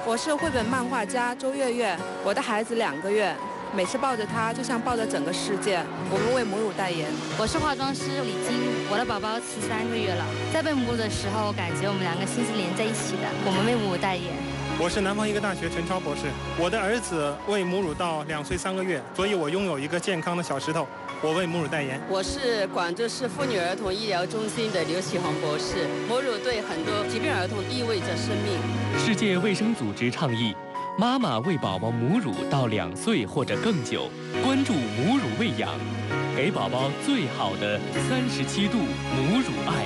我是绘本漫画家周月月，我的孩子2个月，每次抱着他就像抱着整个世界。我们为母乳代言。 我是化妆师李晶，我的宝宝13个月了，在喂母乳的时候，我感觉我们2个心是连在一起的。我们为母乳代言。 我是南方医科大学陈超博士，我的儿子喂母乳到2岁3个月，所以我拥有一个健康的小石头。我为母乳代言。 我是广州市妇女儿童医疗中心的刘启红博士。母乳对很多疾病儿童意味着生命。 世界卫生组织倡议，妈妈喂宝宝母乳到2岁或者更久，关注母乳喂养，给宝宝最好的37度母乳爱。